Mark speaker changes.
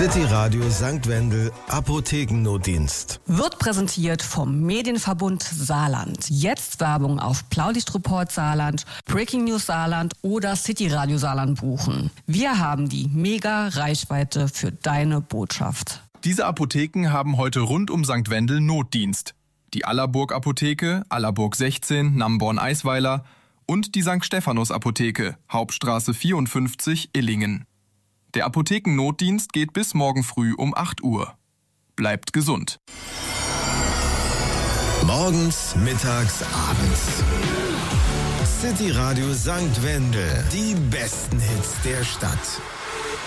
Speaker 1: City Radio St. Wendel Apothekennotdienst.
Speaker 2: Wird präsentiert vom Medienverbund Saarland. Jetzt Werbung auf Blaulichtreport Saarland, Breaking News Saarland oder City Radio Saarland buchen. Wir haben die Mega-Reichweite für deine Botschaft.
Speaker 3: Diese Apotheken haben heute rund um St. Wendel Notdienst. Die Allerburg Apotheke, Allerburg 16, Namborn-Eisweiler und die St. Stephanus Apotheke, Hauptstraße 54, Illingen. Der Apothekennotdienst geht bis morgen früh um 8 Uhr. Bleibt gesund.
Speaker 1: Morgens, mittags, abends. City Radio St. Wendel. Die besten Hits der Stadt.